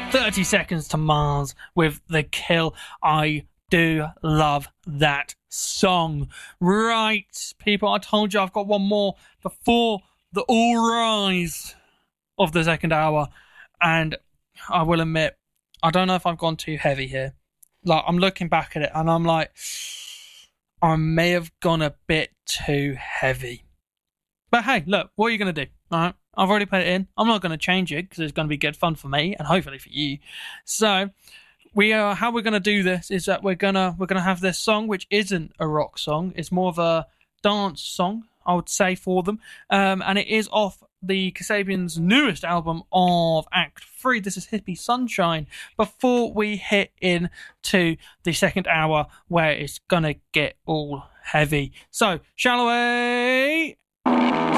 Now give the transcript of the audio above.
30 Seconds to Mars with The Kill. I do love that song. Right, people, I told you I've got one more before the all rise of the second hour. And I will admit, I don't know if I've gone too heavy here. Like, I'm looking back at it and I'm like, I may have gone a bit too heavy. But hey, look, what are you going to do? All right, I've already put it in. I'm not going to change it because it's going to be good fun for me and hopefully for you. So, how we're going to do this is that we're gonna have this song, which isn't a rock song. It's more of a dance song, I would say, for them. And it is off the Kasabian's newest album of Act 3. This is Hippie Sunshine. Before we hit into the second hour, where it's gonna get all heavy. So, shall we?